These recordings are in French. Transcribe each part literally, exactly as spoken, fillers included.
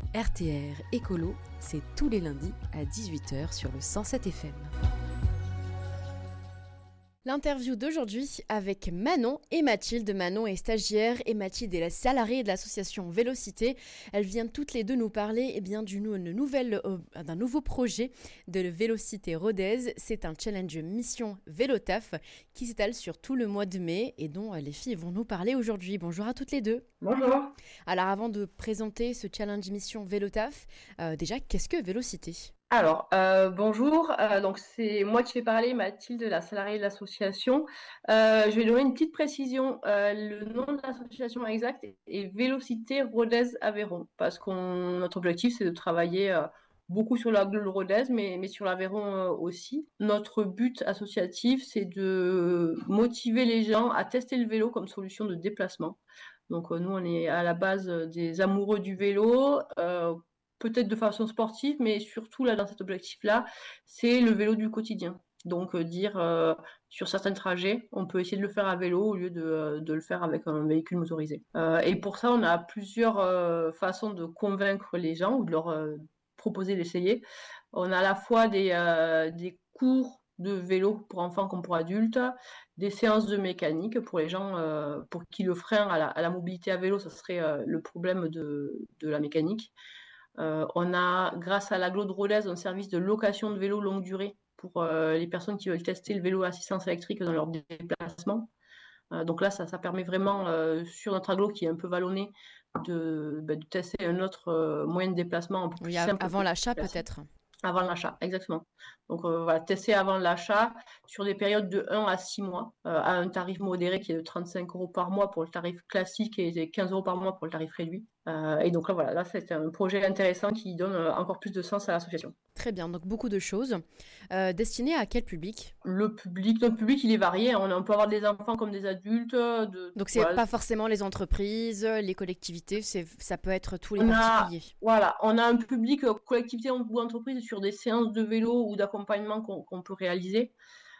R T R Écolo, c'est tous les lundis à dix-huit heures sur le cent sept F M. L'interview d'aujourd'hui avec Manon et Mathilde. Manon est stagiaire et Mathilde est la salariée de l'association Vélocité. Elles viennent toutes les deux nous parler eh bien, d'une nouvelle, euh, d'un nouveau projet de Vélocité Rodez. C'est un challenge mission Vélotaf qui s'étale sur tout le mois de mai et dont les filles vont nous parler aujourd'hui. Bonjour à toutes les deux. Bonjour. Alors avant de présenter ce challenge mission Vélotaf, euh, déjà qu'est-ce que Vélocité ? Alors, euh, bonjour, euh, donc c'est moi qui vais parler, Mathilde, la salariée de l'association. Euh, je vais donner une petite précision. Euh, le nom de l'association exact est Vélocité Rodez Aveyron, parce que notre objectif, c'est de travailler euh, beaucoup sur l'agglo Rodez, mais, mais sur l'Aveyron euh, aussi. Notre but associatif, c'est de motiver les gens à tester le vélo comme solution de déplacement. Donc, euh, nous, on est à la base des amoureux du vélo, euh, peut-être de façon sportive, mais surtout là dans cet objectif-là, c'est le vélo du quotidien. Donc euh, dire euh, sur certains trajets, on peut essayer de le faire à vélo au lieu de, euh, de le faire avec un véhicule motorisé. Euh, et pour ça, on a plusieurs euh, façons de convaincre les gens ou de leur euh, proposer d'essayer. On a à la fois des, euh, des cours de vélo pour enfants comme pour adultes, des séances de mécanique pour les gens euh, pour qui le frein à la, à la mobilité à vélo, ça serait euh, le problème de, de la mécanique. Euh, on a, grâce à l'agglo de Rodez, un service de location de vélo longue durée pour euh, les personnes qui veulent tester le vélo à assistance électrique dans leur déplacement. Euh, donc là, ça, ça permet vraiment, euh, sur notre agglo qui est un peu vallonné, de, bah, de tester un autre euh, moyen de déplacement un peu plus Oui, simple. avant l'achat peut-être. Avant l'achat, exactement. Donc euh, voilà, tester avant l'achat sur des périodes de un à six mois euh, à un tarif modéré qui est de trente-cinq euros par mois pour le tarif classique et quinze euros par mois pour le tarif réduit. Euh, et donc là, voilà, là, c'est un projet intéressant qui donne encore plus de sens à l'association. Très bien, donc beaucoup de choses. Euh, destinées à quel public ? Le public, notre public, il est varié. On, on peut avoir des enfants comme des adultes. De, donc c'est voilà. Pas forcément les entreprises, les collectivités, c'est, ça peut être tous les on particuliers. A, voilà, on a un public collectivité ou entreprise sur des séances de vélo ou d'accompagnement qu'on, qu'on peut réaliser.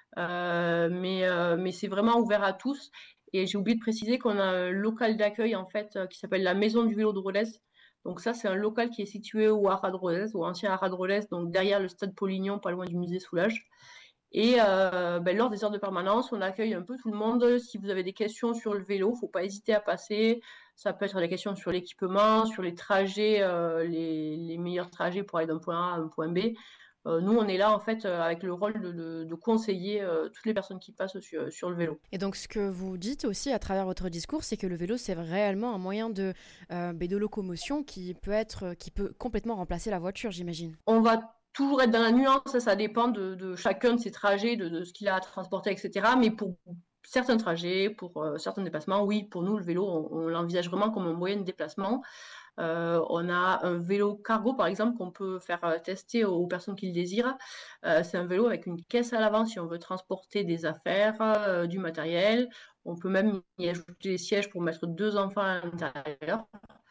Euh, mais, euh, mais c'est vraiment ouvert à tous. Et j'ai oublié de préciser qu'on a un local d'accueil en fait euh, qui s'appelle la Maison du vélo de Rodez. Donc ça, c'est un local qui est situé au Haras de Rodez, au ancien Haras de Rodez, donc derrière le stade Polignon, pas loin du musée Soulages. Et euh, ben, lors des heures de permanence, on accueille un peu tout le monde. Si vous avez des questions sur le vélo, il ne faut pas hésiter à passer. Ça peut être des questions sur l'équipement, sur les trajets, euh, les, les meilleurs trajets pour aller d'un point A à un point B. Euh, nous, on est là en fait euh, avec le rôle de, de, de conseiller euh, toutes les personnes qui passent sur, sur le vélo. Et donc, ce que vous dites aussi à travers votre discours, c'est que le vélo, c'est réellement un moyen de, euh, de locomotion qui peut être, qui peut complètement remplacer la voiture, j'imagine. On va toujours être dans la nuance, ça, ça dépend de, de chacun de ses trajets, de, de ce qu'il a à transporter, et cetera. Mais pour certains trajets, pour euh, certains déplacements, oui, pour nous, le vélo, on, on l'envisage vraiment comme un moyen de déplacement. Euh, on a un vélo cargo, par exemple, qu'on peut faire euh, tester aux personnes qui le désirent. Euh, c'est un vélo avec une caisse à l'avant si on veut transporter des affaires, euh, du matériel. On peut même y ajouter des sièges pour mettre deux enfants à l'intérieur.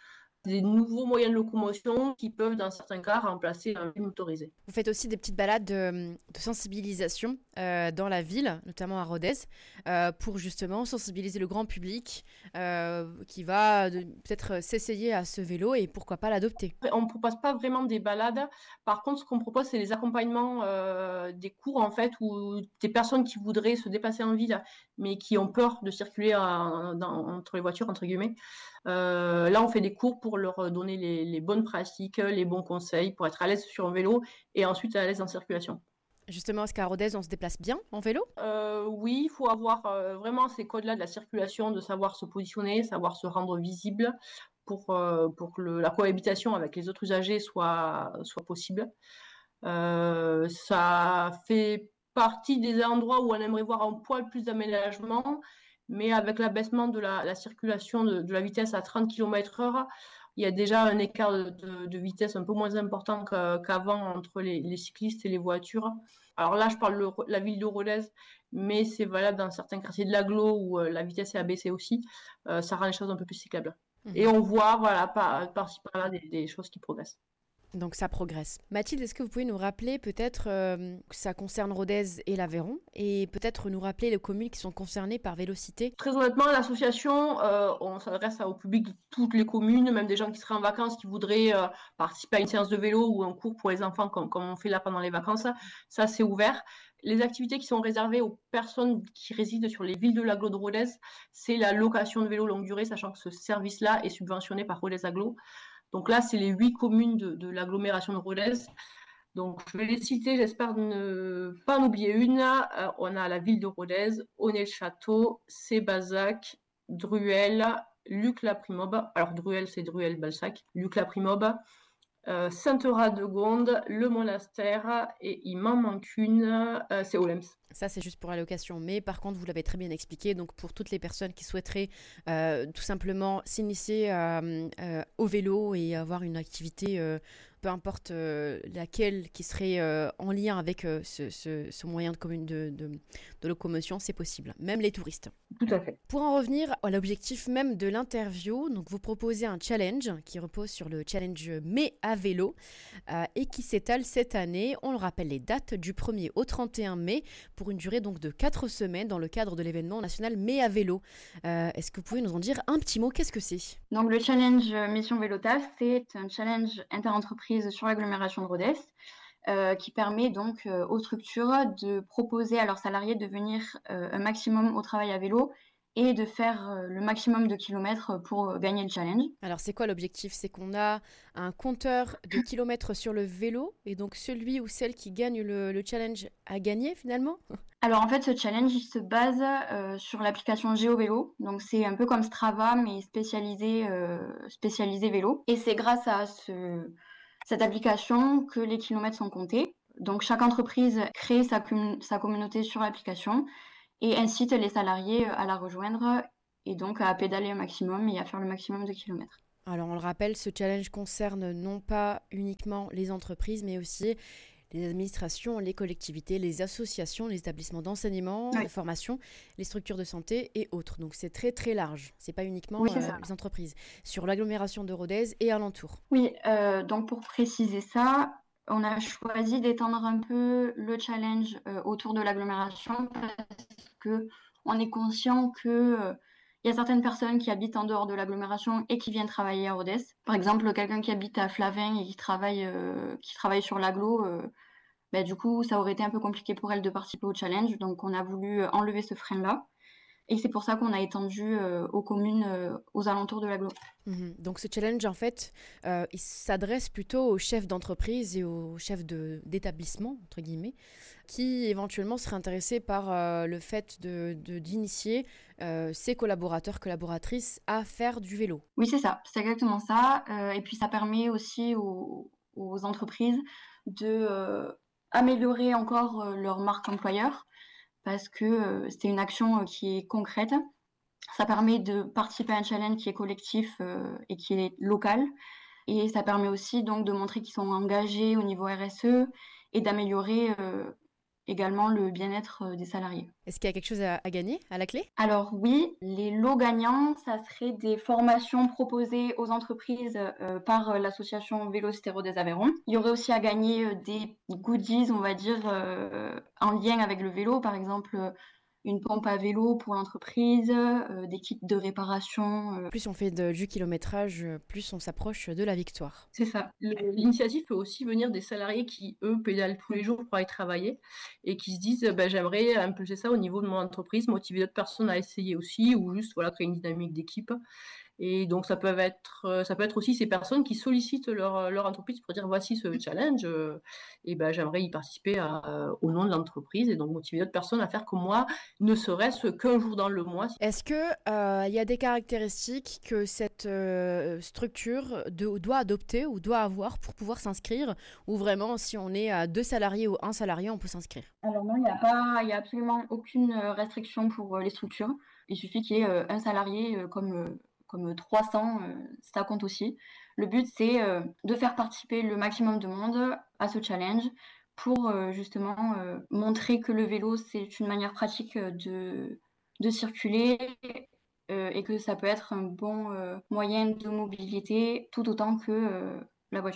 Des nouveaux moyens de locomotion qui peuvent, dans certains cas, remplacer un véhicule motorisé. Vous faites aussi des petites balades de, de sensibilisation euh, dans la ville, notamment à Rodez, euh, pour justement sensibiliser le grand public euh, qui va de, peut-être s'essayer à ce vélo et pourquoi pas l'adopter. On ne propose pas vraiment des balades. Par contre, ce qu'on propose, c'est des accompagnements, euh, des cours en fait, où des personnes qui voudraient se déplacer en ville, mais qui ont peur de circuler en, dans, entre les voitures, entre guillemets. Euh, là, on fait des cours pour leur donner les, les bonnes pratiques, les bons conseils, pour être à l'aise sur un vélo et ensuite à l'aise en circulation. Justement, est-ce qu'à Rodez, on se déplace bien en vélo ? euh, Oui, il faut avoir euh, vraiment ces codes-là de la circulation, de savoir se positionner, savoir se rendre visible pour, euh, pour que le, la cohabitation avec les autres usagers soit, soit possible. Euh, ça fait partie des endroits où on aimerait voir un poil plus d'aménagement, mais avec l'abaissement de la, la circulation de, de la vitesse à trente kilomètres heure, il y a déjà un écart de, de, de vitesse un peu moins important qu'avant entre les, les cyclistes et les voitures. Alors là, je parle de la ville de Rodez, mais c'est valable dans certains quartiers de l'agglo où euh, la vitesse est abaissée aussi. Euh, ça rend les choses un peu plus cyclables. Mmh. Et on voit, voilà, par, par-ci par-là, des, des choses qui progressent. Donc ça progresse. Mathilde, est-ce que vous pouvez nous rappeler peut-être euh, que ça concerne Rodez et l'Aveyron et peut-être nous rappeler les communes qui sont concernées par Vélocité? Très honnêtement, l'association, euh, on s'adresse au public de toutes les communes, même des gens qui seraient en vacances, qui voudraient euh, participer à une séance de vélo ou un cours pour les enfants, comme, comme on fait là pendant les vacances. Ça, c'est ouvert. Les activités qui sont réservées aux personnes qui résident sur les villes de l'agglo de Rodez, c'est la location de vélo longue durée, sachant que ce service-là est subventionné par Rodez Agglo. Donc là, c'est les huit communes de, de l'agglomération de Rodez. Donc, je vais les citer, j'espère ne pas en oublier une. Euh, on a la ville de Rodez, Aunay-le-Château, Sébazac, Druel, Luc-la-Primobe. Alors, Druel, c'est Druel-Balsac. Luc-la-Primobe, euh, Sainte-Radegonde, le monastère, et il m'en manque une, euh, c'est Olems. Ça, c'est juste pour la location. Mais par contre, vous l'avez très bien expliqué. Donc, pour toutes les personnes qui souhaiteraient euh, tout simplement s'initier euh, euh, au vélo et avoir une activité, euh, peu importe euh, laquelle, qui serait euh, en lien avec euh, ce, ce, ce moyen de, commune de, de, de locomotion, c'est possible. Même les touristes. Tout à fait. Pour en revenir à l'objectif même de l'interview, donc vous proposez un challenge qui repose sur le challenge Mai à vélo euh, et qui s'étale cette année, on le rappelle les dates, du premier au trente et un mai pour une durée donc de quatre semaines dans le cadre de l'événement national Mai à vélo. Euh, est-ce que vous pouvez nous en dire un petit mot? Qu'est-ce que c'est? Donc le challenge Mission Vélo Taf, c'est un challenge interentreprise sur l'agglomération de Rodez. Euh, qui permet donc euh, aux structures de proposer à leurs salariés de venir euh, un maximum au travail à vélo et de faire euh, le maximum de kilomètres pour euh, gagner le challenge. Alors c'est quoi l'objectif? C'est qu'on a un compteur de kilomètres sur le vélo et donc celui ou celle qui gagne le, le challenge a gagné finalement? Alors en fait ce challenge il se base euh, sur l'application GeoVélo, donc c'est un peu comme Strava mais spécialisé, euh, spécialisé vélo. Et c'est grâce à ce... cette application que les kilomètres sont comptés. Donc chaque entreprise crée sa, com- sa communauté sur l'application et incite les salariés à la rejoindre et donc à pédaler un maximum et à faire le maximum de kilomètres. Alors on le rappelle, ce challenge concerne non pas uniquement les entreprises mais aussi les administrations, les collectivités, les associations, les établissements d'enseignement, Oui. de formation, les structures de santé et autres. Donc c'est très très large. C'est pas uniquement Oui, euh, c'est ça. les entreprises. Sur l'agglomération de Rodez et alentour. Oui, euh, donc pour préciser ça, on a choisi d'étendre un peu le challenge euh, autour de l'agglomération parce que on est conscient que euh, il y a certaines personnes qui habitent en dehors de l'agglomération et qui viennent travailler à Rodez. Par exemple, quelqu'un qui habite à Flavin et qui travaille, euh, qui travaille sur l'agglo, euh, ben, du coup, ça aurait été un peu compliqué pour elle de participer au challenge. Donc, on a voulu enlever ce frein-là. Et c'est pour ça qu'on a étendu euh, aux communes euh, aux alentours de l'agglo. Mhm. Donc ce challenge, en fait, euh, il s'adresse plutôt aux chefs d'entreprise et aux chefs de, d'établissement, entre guillemets, qui éventuellement seraient intéressés par euh, le fait de, de- d'initier euh, ses collaborateurs, collaboratrices à faire du vélo. Oui, c'est ça, c'est exactement ça. Euh, et puis, ça permet aussi aux, aux entreprises de euh, améliorer encore euh, leur marque employeur parce que euh, c'est une action euh, qui est concrète. Ça permet de participer à un challenge qui est collectif euh, et qui est local. Et ça permet aussi donc de montrer qu'ils sont engagés au niveau R S E et d'améliorer euh, également le bien-être euh, des salariés. Est-ce qu'il y a quelque chose à, à gagner à la clé? Alors oui, les lots gagnants, ça serait des formations proposées aux entreprises euh, par euh, l'association Vélocité des Aveyron. Il y aurait aussi à gagner euh, des goodies, on va dire, euh, en lien avec le vélo, par exemple euh, une pompe à vélo pour l'entreprise, euh, des kits de réparation. euh. Plus on fait de- du kilométrage, plus on s'approche de la victoire. C'est ça. Le- L'initiative peut aussi venir des salariés qui, eux, pédalent tous les jours pour aller travailler et qui se disent ben, j'aimerais impulser ça au niveau de mon entreprise, motiver d'autres personnes à essayer aussi ou juste voilà, créer une dynamique d'équipe. Et donc, ça peut être, euh, ça peut être aussi ces personnes qui sollicitent leur, leur entreprise pour dire voici ce challenge, euh, et ben, j'aimerais y participer à- euh, au nom de l'entreprise et donc motiver d'autres personnes à faire comme moi, ne serait-ce qu'un jour dans le mois. Est-ce que euh, il y a des caractéristiques que cette euh, structure de- doit adopter ou doit avoir pour pouvoir s'inscrire, ou vraiment si on est à deux salariés ou un salarié, on peut s'inscrire? Alors non, il n'y a pas, il y a absolument aucune euh, restriction pour euh, les structures. Il suffit qu'il y ait euh, un salarié euh, comme, euh, comme trois cents, euh, ça compte aussi. Le but, c'est euh, de faire participer le maximum de monde à ce challenge pour euh, justement euh, montrer que le vélo, c'est une manière pratique euh, de, de circuler euh, et que ça peut être un bon euh, moyen de mobilité tout autant que euh, la voiture.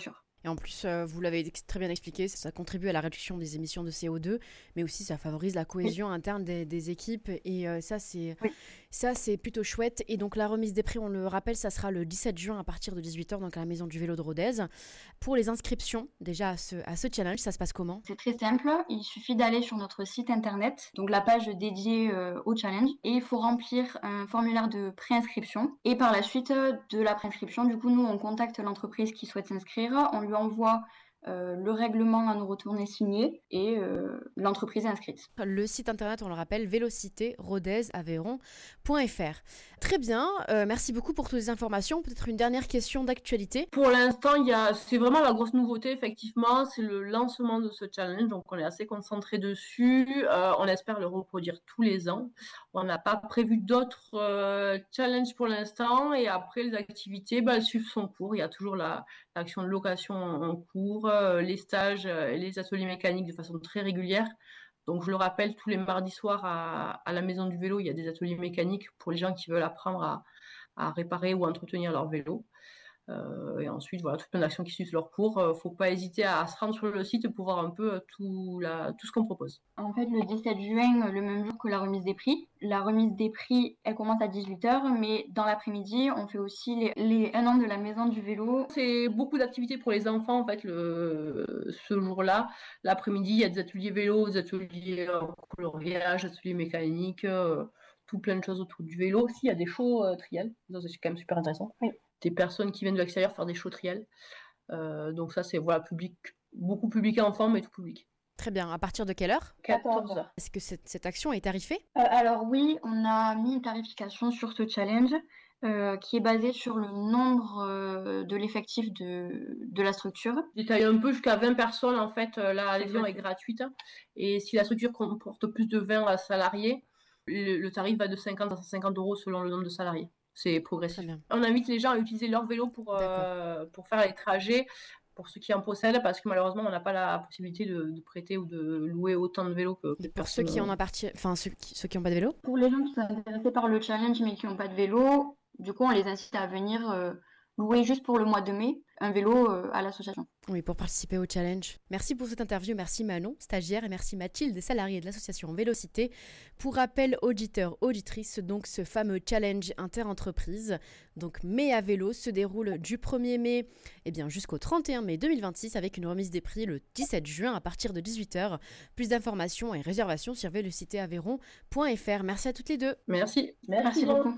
Et en plus, euh, vous l'avez ex- très bien expliqué, ça, ça contribue à la réduction des émissions de C O deux, mais aussi ça favorise la cohésion oui. interne des, des équipes. Et euh, ça, c'est, oui. ça, c'est plutôt chouette. Et donc, la remise des prix, on le rappelle, ça sera le dix-sept juin à partir de dix-huit heures, donc à la Maison du Vélo de Rodez. Pour les inscriptions, déjà à ce, à ce challenge, ça se passe comment ? C'est très simple. Il suffit d'aller sur notre site internet, donc la page dédiée euh, au challenge, et il faut remplir un formulaire de préinscription. Et par la suite de la préinscription, du coup, nous, on contacte l'entreprise qui souhaite s'inscrire, on lui envoie euh, le règlement à nous retourner signé et euh, l'entreprise est inscrite. Le site internet, on le rappelle, vélocité rodez aveyron point f r. Très bien, euh, merci beaucoup pour toutes les informations. Peut-être une dernière question d'actualité. Pour l'instant, il y a, c'est vraiment la grosse nouveauté, effectivement, c'est le lancement de ce challenge, donc on est assez concentré dessus. Euh, on espère le reproduire tous les ans. On n'a pas prévu d'autres euh, challenges pour l'instant, et après les activités, bah, elles suivent son cours. Il y a toujours la, l'action de location en cours, euh, les stages euh, et les ateliers mécaniques de façon très régulière. Donc, je le rappelle, tous les mardis soirs à, à la Maison du Vélo, il y a des ateliers mécaniques pour les gens qui veulent apprendre à, à réparer ou entretenir leur vélo. Euh, et ensuite, voilà, toutes les actions qui suivent leur cours. Il euh, ne faut pas hésiter à, à se rendre sur le site pour voir un peu euh, tout, la, tout ce qu'on propose. En fait, le dix-sept juin, le même jour que la remise des prix, la remise des prix, elle commence à dix-huit heures, mais dans l'après-midi, on fait aussi les, les un an de la Maison du Vélo. C'est beaucoup d'activités pour les enfants, en fait, le, ce jour-là. L'après-midi, il y a des ateliers vélo, des ateliers euh, coloriage, des ateliers mécaniques, euh, tout plein de choses autour du vélo. Aussi, il y a des shows euh, trials. Ça, c'est quand même super intéressant. Oui. Des personnes qui viennent de l'extérieur faire des shows trials. Euh, donc ça, c'est voilà, public, beaucoup public enfants, mais tout public. Très bien. À partir de quelle heure ? quatorze heures. Est-ce que cette, cette action est tarifée ? euh, Alors oui, on a mis une tarification sur ce challenge euh, qui est basée sur le nombre euh, de l'effectif de, de la structure. Détaille un peu jusqu'à vingt personnes, en fait, l'adhésion est gratuite. Et si la structure comporte plus de vingt salariés, le, le tarif va de cinquante à cent cinquante euros selon le nombre de salariés. C'est progressif. On invite les gens à utiliser leur vélo pour, euh, pour faire les trajets, pour ceux qui en possèdent, parce que malheureusement, on n'a pas la possibilité de, de prêter ou de louer autant de vélos que, que pour ceux qui en appartiennent, enfin ceux qui ceux qui n'ont pas de vélo. Pour les gens qui sont intéressés par le challenge mais qui n'ont pas de vélo, du coup, on les incite à venir euh, louer juste pour le mois de mai un vélo euh, à l'association. Oui, pour participer au challenge. Merci pour cette interview, merci Manon, stagiaire, et merci Mathilde, salariée de l'association Vélocité. Pour rappel, auditeurs, auditrices, donc ce fameux challenge inter-entreprise, donc mai à vélo, se déroule du premier mai eh bien, jusqu'au trente et un mai deux mille vingt-six avec une remise des prix le dix-sept juin à partir de dix-huit heures. Plus d'informations et réservations sur vélocité aveyron point f r. Merci à toutes les deux. Merci. Merci, Merci beaucoup.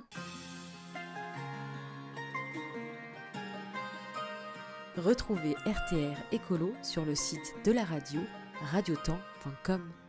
Retrouvez R T R Écolo sur le site de la radio, radiotemps point com.